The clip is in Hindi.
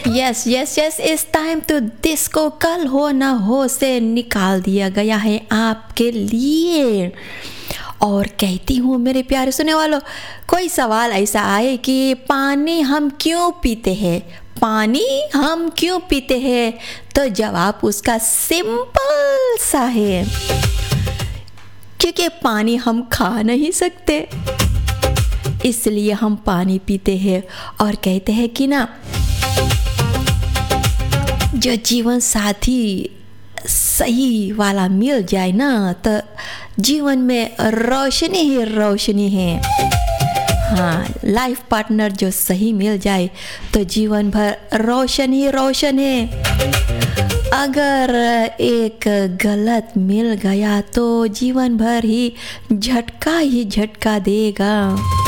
यस यस यस, इस टाइम तो डिस्को कल हो ना हो से निकाल दिया गया है आपके लिए। और कहती हूँ मेरे प्यारे सुनने वालों, कोई सवाल ऐसा आए कि पानी हम क्यों पीते हैं, पानी हम क्यों पीते हैं, तो जवाब उसका सिंपल सा है, क्योंकि पानी हम खा नहीं सकते, इसलिए हम पानी पीते हैं। और कहते हैं कि ना, जो जीवन साथी सही वाला मिल जाए ना, तो जीवन में रोशनी ही रोशनी है। हाँ, लाइफ पार्टनर जो सही मिल जाए तो जीवन भर रोशन ही रोशन है। अगर एक गलत मिल गया तो जीवन भर ही झटका देगा।